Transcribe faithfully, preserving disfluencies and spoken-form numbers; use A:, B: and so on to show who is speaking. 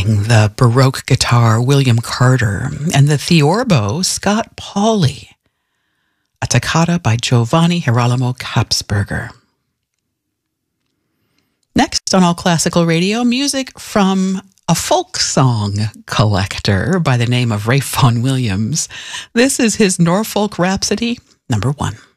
A: playing the Baroque guitar, William Carter, and the theorbo, Scott Pauley. A toccata by Giovanni Girolamo Kapsberger. Next on All Classical Radio, music from a folk song collector by the name of Ralph Vaughan Williams. This is his Norfolk Rhapsody, number one.